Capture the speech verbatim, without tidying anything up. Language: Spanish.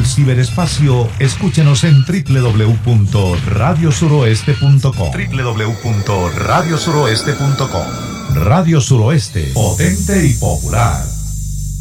el ciberespacio, escúchenos en doble u doble u doble u punto radio suroeste punto com. doble u doble u doble u punto radio suroeste punto com. Radio Suroeste, potente y popular.